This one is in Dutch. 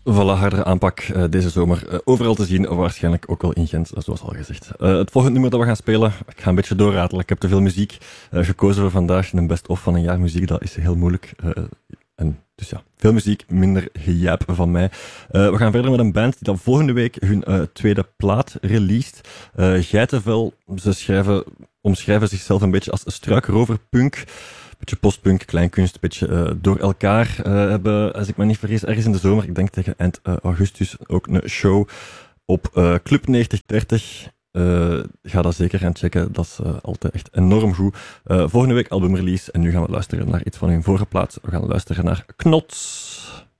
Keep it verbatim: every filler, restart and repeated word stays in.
Voilà, hardere aanpak uh, deze zomer. Uh, overal te zien, waarschijnlijk ook wel in Gent, uh, zoals al gezegd. Uh, het volgende nummer dat we gaan spelen, ik ga een beetje doorratelen. Ik heb te veel muziek uh, gekozen voor vandaag. Een best-of van een jaar muziek, dat is heel moeilijk. Uh, en dus ja, veel muziek, minder gejaap van mij. Uh, we gaan verder met een band die dan volgende week hun uh, tweede plaat released. Uh, Geitenvel, ze schrijven, omschrijven zichzelf een beetje als struikroverpunk. Beetje postpunk, kleinkunst, een beetje uh, door elkaar uh, hebben, als ik me niet vergis, ergens in de zomer, ik denk tegen eind uh, augustus, ook een show op uh, Club negentig dertig. Uh, ga dat zeker gaan checken, dat is uh, altijd echt enorm goed. Uh, volgende week albumrelease en nu gaan we luisteren naar iets van hun vorige plaat. We gaan luisteren naar Knots.